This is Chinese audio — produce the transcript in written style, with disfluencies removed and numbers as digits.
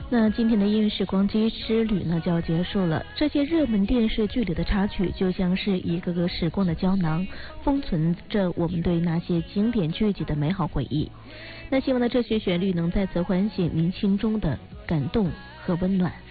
那今天的音乐时光机之旅呢就要结束了。这些热门电视剧里的插曲就像是一个个时光的胶囊，封存着我们对那些经典剧集的美好回忆。那希望呢这些旋律能再次唤醒您心中的感动和温暖。